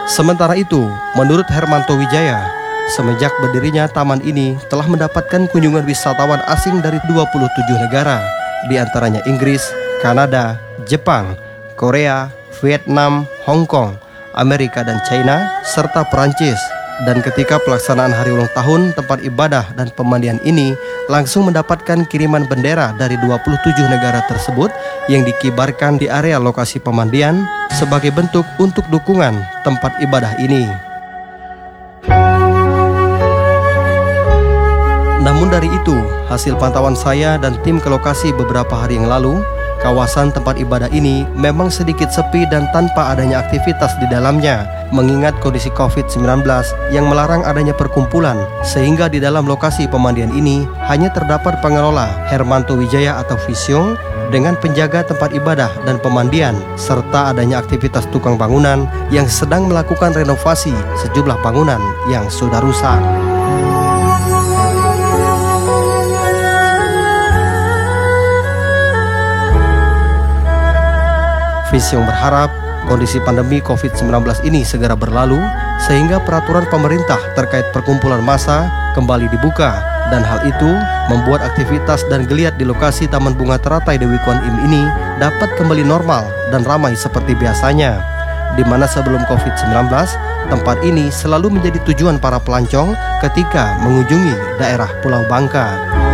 Sementara itu, menurut Hermanto Wijaya, semenjak berdirinya taman ini telah mendapatkan kunjungan wisatawan asing dari 27 negara, di antaranya Inggris, Kanada, Jepang, Korea, Vietnam, Hong Kong, Amerika dan China, serta Perancis. Dan ketika pelaksanaan hari ulang tahun tempat ibadah dan pemandian ini langsung mendapatkan kiriman bendera dari 27 negara tersebut yang dikibarkan di area lokasi pemandian sebagai bentuk untuk dukungan tempat ibadah ini. Namun dari itu, hasil pantauan saya dan tim ke lokasi beberapa hari yang lalu, kawasan tempat ibadah ini memang sedikit sepi dan tanpa adanya aktivitas di dalamnya, mengingat kondisi COVID-19 yang melarang adanya perkumpulan, sehingga di dalam lokasi pemandian ini hanya terdapat pengelola Hermanto Wijaya atau Visyong dengan penjaga tempat ibadah dan pemandian, serta adanya aktivitas tukang bangunan yang sedang melakukan renovasi sejumlah bangunan yang sudah rusak. Visyong berharap kondisi pandemi COVID-19 ini segera berlalu sehingga peraturan pemerintah terkait perkumpulan massa kembali dibuka, dan hal itu membuat aktivitas dan geliat di lokasi Taman Bunga Teratai Dewi Kuan Im ini dapat kembali normal dan ramai seperti biasanya, di mana sebelum COVID-19 tempat ini selalu menjadi tujuan para pelancong ketika mengunjungi daerah Pulau Bangka.